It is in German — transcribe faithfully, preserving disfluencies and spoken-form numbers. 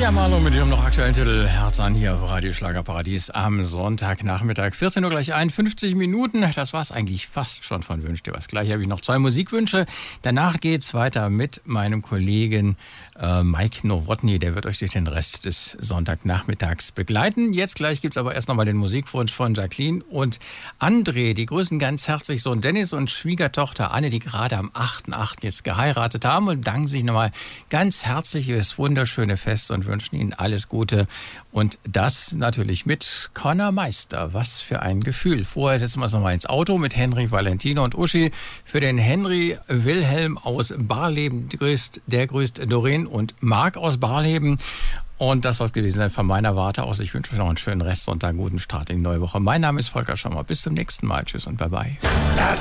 Tia Marlow mit ihrem noch aktuellen Titel Herz an hier auf Radio Schlagerparadies am Sonntagnachmittag. vierzehn Uhr gleich einundfünfzig Minuten. Das war's eigentlich fast schon von Wünsch dir was. Gleich habe ich noch zwei Musikwünsche. Danach geht's weiter mit meinem Kollegen äh, Mike Nowotny. Der wird euch durch den Rest des Sonntagnachmittags begleiten. Jetzt gleich gibt's aber erst noch mal den Musikwunsch von Jacqueline und André. Die grüßen ganz herzlich Sohn Dennis und Schwiegertochter Anne, die gerade am achten achten jetzt geheiratet haben und danken sich nochmal ganz herzlich für das wunderschöne Fest und wünschen Ihnen alles Gute. Und das natürlich mit Conor Meister. Was für ein Gefühl. Vorher setzen wir uns nochmal ins Auto mit Henry, Valentino und Uschi. Für den Henry Wilhelm aus Barleben, der grüßt Doreen und Marc aus Barleben. Und das soll es gewesen sein von meiner Warte aus. Ich wünsche euch noch einen schönen Restsonntag, guten Start in die neue Woche. Mein Name ist Volker Schommer. Bis zum nächsten Mal. Tschüss und Bye-bye.